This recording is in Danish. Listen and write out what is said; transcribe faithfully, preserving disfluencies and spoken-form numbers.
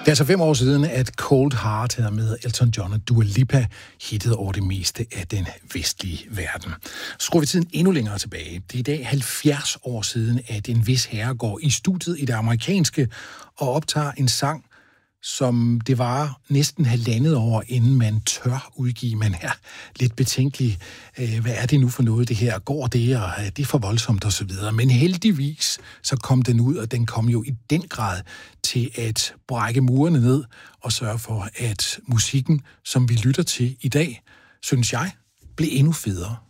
Det er altså fem år siden, at Cold Heart her med Elton John og Dua Lipa hittede over det meste af den vestlige verden. Skruer vi tiden endnu længere tilbage. Det er i dag halvfjerds år siden, at en vis herre går i studiet i det amerikanske og optager en sang, som det var næsten halvandet år, inden man tør udgive. Man er lidt betænkelig. Hvad er det nu for noget, det her? Går det, og er det for voldsomt og så videre? Men heldigvis så kom den ud, og den kom jo i den grad til at brække murene ned og sørge for, at musikken, som vi lytter til i dag, synes jeg, blev endnu federe.